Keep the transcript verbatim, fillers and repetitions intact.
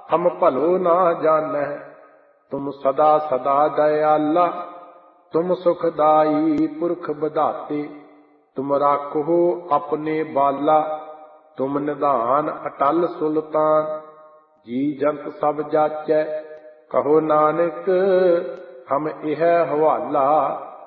हम भलो ना जानह। तुम सदा सदा दयाला, तुम सुखदाई पुरख बधाते। तुम राखो अपने बाला, तुम निधान अटल सुल्तान। जी जंत सब जाचै, कहो नानक हम इह हवाला।